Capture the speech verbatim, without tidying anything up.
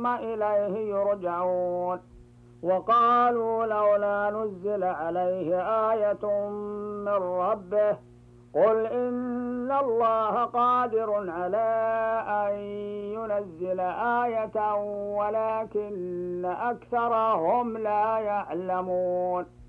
ثم إليه يرجعون. وقالوا لولا نزل عليه آية من ربه قل إن الله قادر على أن ينزل آية ولكن أكثرهم لا يعلمون.